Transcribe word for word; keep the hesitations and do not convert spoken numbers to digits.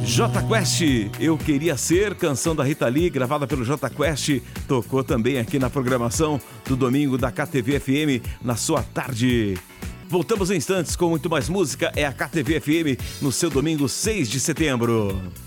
Jota Quest, Eu Queria Ser, canção da Rita Lee, gravada pelo Jota Quest, tocou também aqui na programação do domingo da K T V F M, na sua tarde. Voltamos em instantes com muito mais música, é a K T V F M no seu domingo seis de setembro.